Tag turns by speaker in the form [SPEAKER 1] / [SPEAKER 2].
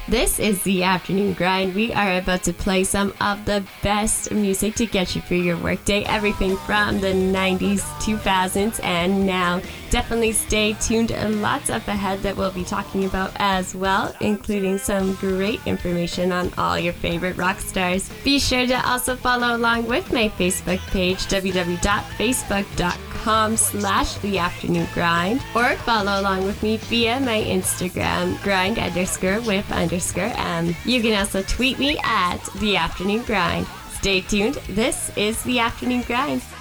[SPEAKER 1] This is the Afternoon Grind. We are about to play some of the best music to get you through your workday. Everything from the 90s, 2000s, and now. Definitely stay tuned. Lots up ahead that we'll be talking about as well, including some great information on all your favorite rock stars. Be sure to also follow along with my Facebook page, www.facebook.com/theafternoongrind, or follow along with me via my Instagram, grind_with_m. You can also tweet me at The Afternoon Grind. Stay tuned. This is The Afternoon Grind.